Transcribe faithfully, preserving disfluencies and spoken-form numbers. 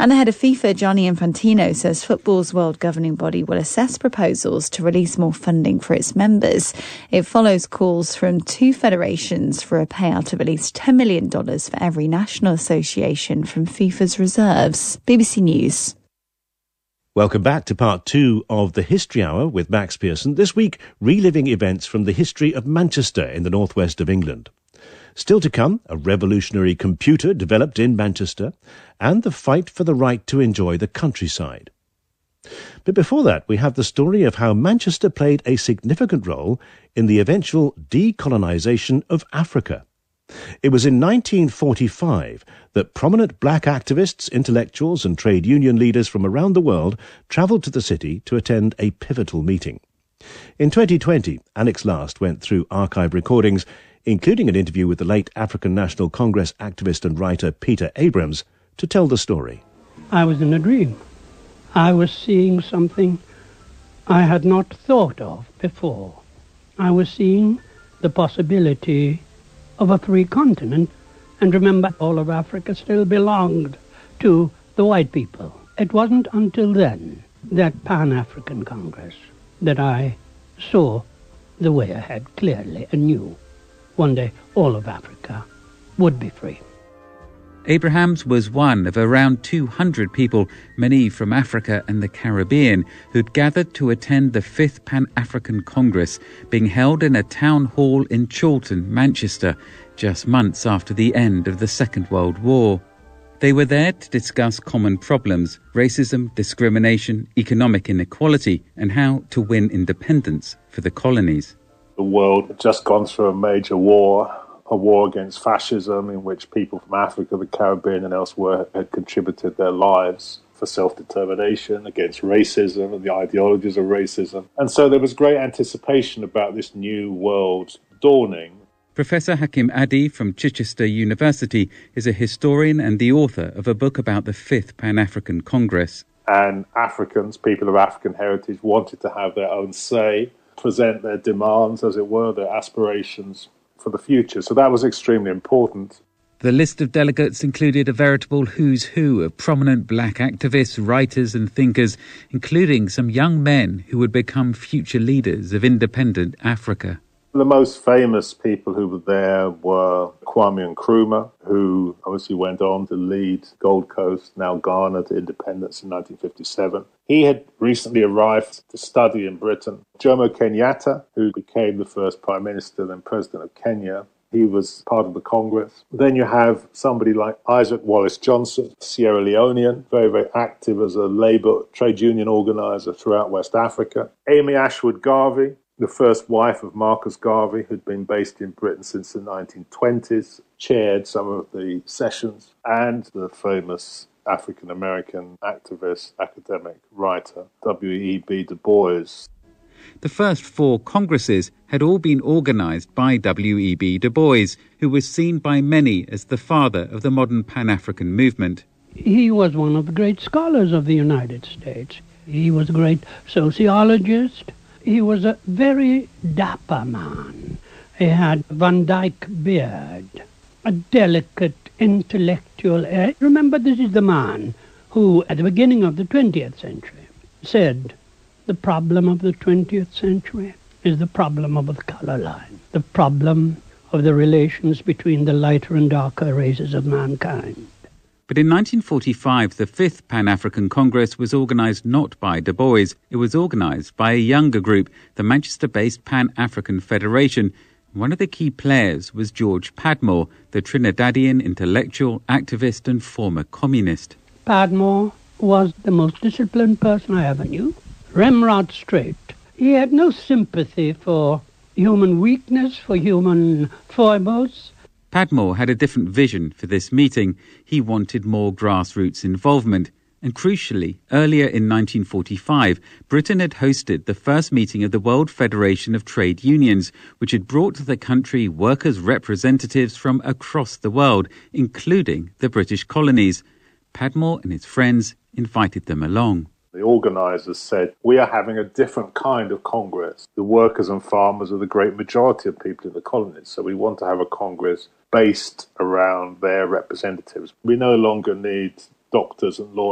And the head of FIFA, Gianni Infantino, says football's world governing body will assess proposals to release more funding for its members. It follows calls from two federations for a payout of at least ten million dollars for every national association from FIFA's reserves. B B C News. Welcome back to part two of the History Hour with Max Pearson. This week, reliving events from the history of Manchester in the northwest of England. Still to come, a revolutionary computer developed in Manchester and the fight for the right to enjoy the countryside. But before that, we have the story of how Manchester played a significant role in the eventual decolonisation of Africa. It was in nineteen forty-five that prominent black activists, intellectuals and trade union leaders from around the world travelled to the city to attend a pivotal meeting. In twenty twenty, Alex Last went through archive recordings, including an interview with the late African National Congress activist and writer Peter Abrams, to tell the story. I was in a dream. I was seeing something I had not thought of before. I was seeing the possibility of a free continent, and remember, all of Africa still belonged to the white people. It wasn't until then, that Pan-African Congress, that I saw the way ahead clearly and knew one day all of Africa would be free. Abrahams was one of around two hundred people, many from Africa and the Caribbean, who'd gathered to attend the fifth Pan-African Congress, being held in a town hall in Chorlton, Manchester, just months after the end of the Second World War. They were there to discuss common problems: racism, discrimination, economic inequality, and how to win independence for the colonies. The world had just gone through a major war, a war against fascism, in which people from Africa, the Caribbean and elsewhere had contributed their lives for self-determination, against racism and the ideologies of racism. And so there was great anticipation about this new world dawning. Professor Hakim Adi from Chichester University is a historian and the author of a book about the fifth Pan-African Congress. And Africans, people of African heritage, wanted to have their own say, present their demands, as it were, their aspirations for the future. So that was extremely important. The list of delegates included a veritable who's who of prominent black activists, writers and thinkers, including some young men who would become future leaders of independent Africa. The most famous people who were there were Kwame Nkrumah, who obviously went on to lead Gold Coast, now Ghana, to independence in nineteen fifty-seven. He had recently arrived to study in Britain. Jomo Kenyatta, who became the first Prime Minister and President of Kenya, he was part of the Congress. Then you have somebody like Isaac Wallace Johnson, Sierra Leonean, very, very active as a labour trade union organiser throughout West Africa. Amy Ashwood Garvey, the first wife of Marcus Garvey, who'd been based in Britain since the nineteen twenties, chaired some of the sessions, and the famous African-American activist, academic, writer, W E B Du Bois. The first four congresses had all been organised by W E B Du Bois, who was seen by many as the father of the modern Pan-African movement. He was one of the great scholars of the United States. He was a great sociologist. He was a very dapper man. He had Van Dyke beard, a delicate intellectual air. Remember, this is the man who, at the beginning of the twentieth century, said the problem of the twentieth century is the problem of the color line, the problem of the relations between the lighter and darker races of mankind. But in nineteen forty-five, the fifth Pan-African Congress was organised not by Du Bois. It was organised by a younger group, the Manchester-based Pan-African Federation. One of the key players was George Padmore, the Trinidadian intellectual, activist and former communist. Padmore was the most disciplined person I ever knew. Ramrod straight. He had no sympathy for human weakness, for human foibles. Padmore had a different vision for this meeting. He wanted more grassroots involvement. And crucially, earlier in nineteen forty-five, Britain had hosted the first meeting of the World Federation of Trade Unions, which had brought to the country workers' representatives from across the world, including the British colonies. Padmore and his friends invited them along. The organisers said, we are having a different kind of Congress. The workers and farmers are the great majority of people in the colonies, so we want to have a Congress based around their representatives. We no longer need doctors and lawyers